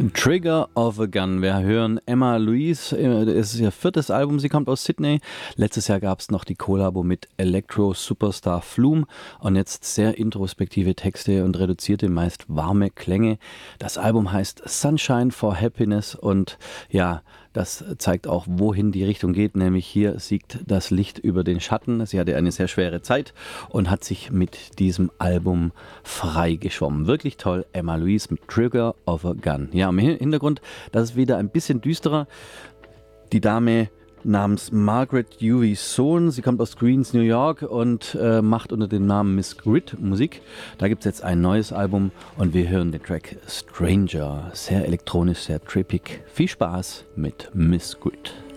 Trigger of a Gun. Wir hören Emma Louise. Es ist ihr 4. Album. Sie kommt aus Sydney. Letztes Jahr gab es noch die Kollabo mit Electro-Superstar Flume. Und jetzt sehr introspektive Texte und reduzierte, meist warme Klänge. Das Album heißt Sunshine for Happiness. Und ja, das zeigt auch, wohin die Richtung geht. Nämlich hier siegt das Licht über den Schatten. Sie hatte eine sehr schwere Zeit und hat sich mit diesem Album frei geschwommen. Wirklich toll. Emma Louise mit Trigger of a Gun. Ja, im Hintergrund, das ist wieder ein bisschen düsterer. Die Dame namens Margaret Uwe Sohn, sie kommt aus Queens, New York und macht unter dem Namen Miss Grid Musik. Da gibt es jetzt ein neues Album und wir hören den Track Stranger. Sehr elektronisch, sehr trippig. Viel Spaß mit Miss Grid.